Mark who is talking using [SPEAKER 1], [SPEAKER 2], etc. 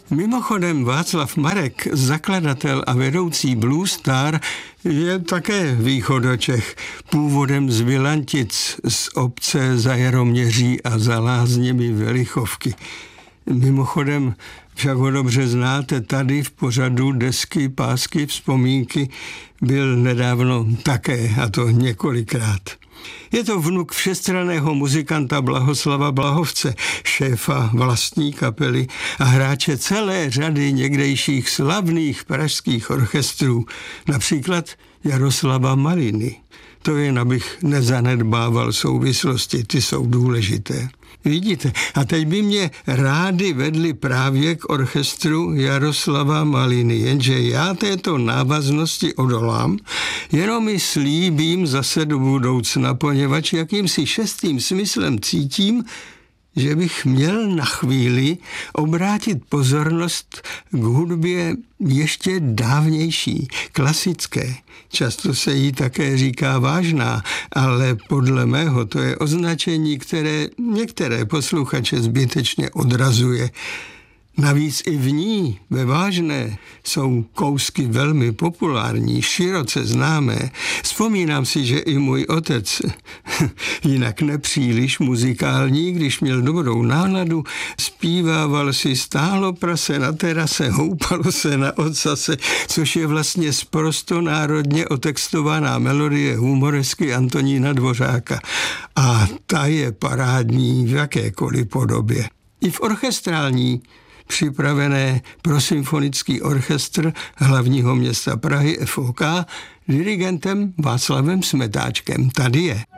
[SPEAKER 1] Mimochodem Václav Marek, zakladatel a vedoucí Blue Star, je také východočech, původem z Vilantic, z obce za Jaroměří a za lázněmi Velichovky. Mimochodem, však ho dobře znáte, tady v pořadu Desky, pásky, vzpomínky byl nedávno také, a to několikrát. Je to vnuk všestranného muzikanta Blahoslava Blahovce, šéfa vlastní kapely a hráče celé řady někdejších slavných pražských orchestrů, například Jaroslava Maliny. To jen abych nezanedbával souvislosti, ty jsou důležité. Vidíte, a teď by mě rádi vedli právě k orchestru Jaroslava Maliny, jenže já této návaznosti odolám, jenom mi slíbím zase do budoucna, poněvadž jakýmsi šestým smyslem cítím, že bych měl na chvíli obrátit pozornost k hudbě ještě dávnější, klasické. Často se jí také říká vážná, ale podle mého to je označení, které některé posluchače zbytečně odrazuje. Navíc i v ní, ve vážné, jsou kousky velmi populární, široce známé. Vzpomínám si, že i můj otec, jinak nepříliš muzikální, když měl dobrou náladu, zpívával si stálo prase na terase, houpalo se na ocase, což je vlastně sprosto národně otextovaná melodie humoresky Antonína Dvořáka. A ta je parádní v jakékoliv podobě. I v orchestrální připravené pro symfonický orchestr hlavního města Prahy FOK dirigentem Václavem Smetáčkem. Tady je.